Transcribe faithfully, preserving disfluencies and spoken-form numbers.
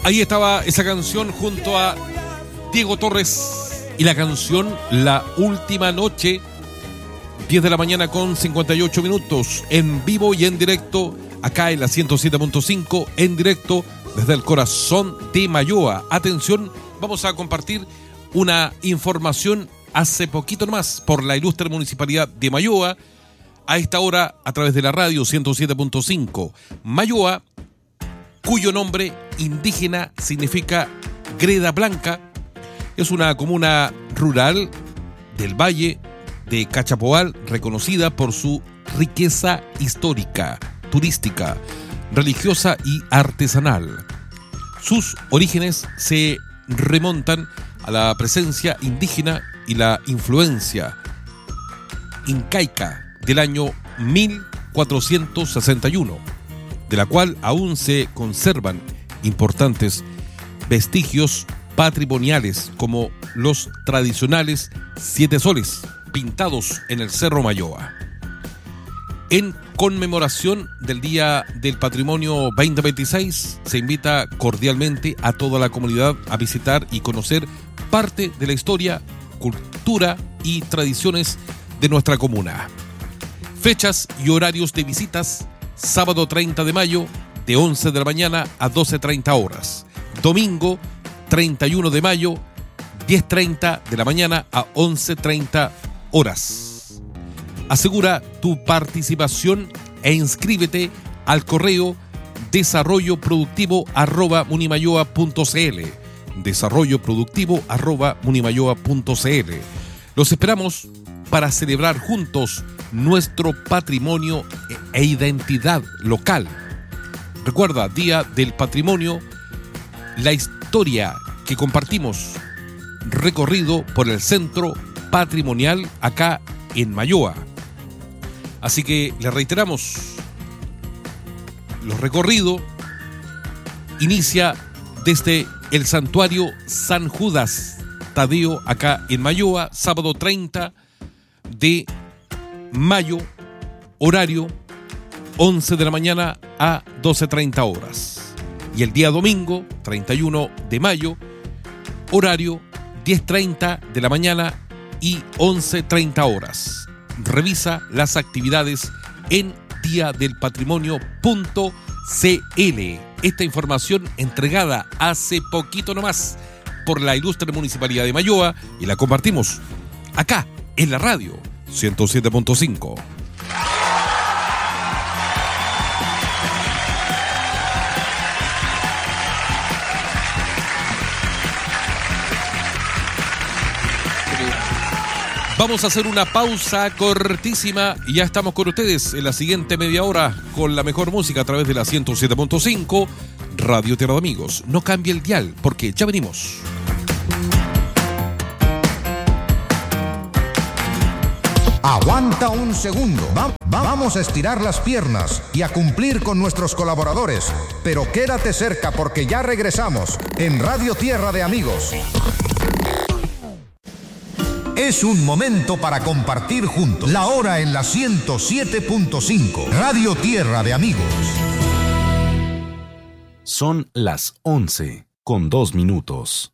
Ahí estaba esa canción junto a Diego Torres y la canción La Última Noche, diez de la mañana con cincuenta y ocho minutos, en vivo y en directo, acá en la ciento siete punto cinco, en directo desde el corazón de Mayoa. Atención, vamos a compartir una información hace poquito nomás por la ilustre municipalidad de Mayoa, a esta hora a través de la radio ciento siete punto cinco. Mayoa, cuyo nombre indígena significa Greda Blanca, es una comuna rural del valle de Cachapoal, reconocida por su riqueza histórica, turística, religiosa y artesanal. Sus orígenes se remontan a la presencia indígena y la influencia incaica del año mil cuatrocientos sesenta y uno, de la cual aún se conservan importantes vestigios patrimoniales como los tradicionales siete soles pintados en el Cerro Mayoa. En conmemoración del Día del Patrimonio veinte veintiséis, se invita cordialmente a toda la comunidad a visitar y conocer parte de la historia, cultura y tradiciones de nuestra comuna. Fechas y horarios de visitas: sábado treinta de mayo de once de la mañana a doce treinta horas. Domingo treinta y uno de mayo, diez treinta de la mañana a once treinta horas. Asegura tu participación e inscríbete al correo desarrollo productivo arroba munimayoa punto cl. desarrollo productivo arroba munimayoa punto cl. Los esperamos para celebrar juntos nuestro patrimonio e identidad local. Recuerda, Día del Patrimonio, la historia que compartimos, recorrido por el Centro Patrimonial acá en Mayoa. Así que le reiteramos, los recorridos inicia desde el Santuario San Judas Tadeo acá en Mayoa, sábado treinta de mayo, horario once de la mañana a doce treinta horas. Y el día domingo, treinta y uno de mayo, horario diez treinta de la mañana y once treinta horas. Revisa las actividades en día del patrimonio punto cl. Esta información entregada hace poquito nomás por la ilustre municipalidad de Mayoa y la compartimos acá en la radio ciento siete punto cinco. Vamos a hacer una pausa cortísima y ya estamos con ustedes en la siguiente media hora con la mejor música a través de la ciento siete punto cinco Radio Tierra de Amigos. No cambie el dial porque ya venimos. Aguanta un segundo. Va- vamos a estirar las piernas y a cumplir con nuestros colaboradores. Pero quédate cerca porque ya regresamos en Radio Tierra de Amigos. Es un momento para compartir juntos. La hora en la ciento siete punto cinco. Radio Tierra de Amigos. Son las once con dos minutos.